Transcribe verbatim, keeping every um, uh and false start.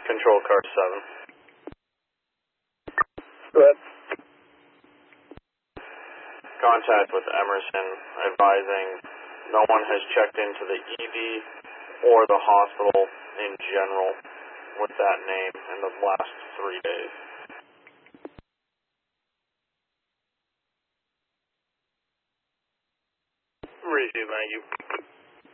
Control car seven. Go ahead. Contact with Emerson advising no one has checked into the E D or the hospital in general with that name in the last three days. Receive, thank you.